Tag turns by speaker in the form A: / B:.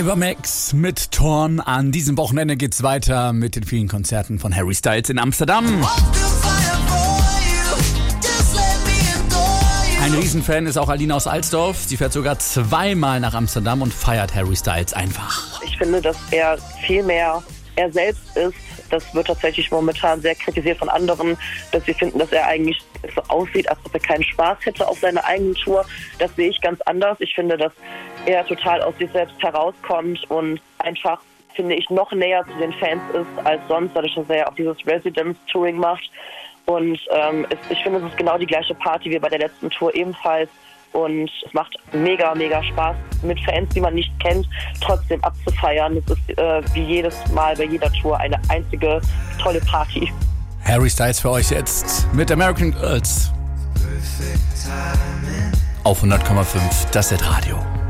A: Avermax mit Torn. An diesem Wochenende geht's weiter mit den vielen Konzerten von Harry Styles in Amsterdam. Ein Riesenfan ist auch Alina aus Alsdorf. Sie fährt sogar zweimal nach Amsterdam und feiert Harry Styles einfach.
B: Ich finde, dass er viel mehr er selbst ist. Das wird tatsächlich momentan sehr kritisiert von anderen, dass sie finden, dass er eigentlich so aussieht, als ob er keinen Spaß hätte auf seiner eigenen Tour. Das sehe ich ganz anders. Ich finde, dass er total aus sich selbst herauskommt und einfach, finde ich, noch näher zu den Fans ist als sonst, dadurch, dass er ja auch dieses Residence-Touring macht. Und ich finde, es ist genau die gleiche Party wie bei der letzten Tour ebenfalls. Und es macht mega, mega Spaß, mit Fans, die man nicht kennt, trotzdem abzufeiern. Es ist wie jedes Mal bei jeder Tour eine einzige tolle Party.
A: Harry Styles für euch jetzt mit American Girls auf 100,5 das Hitradio.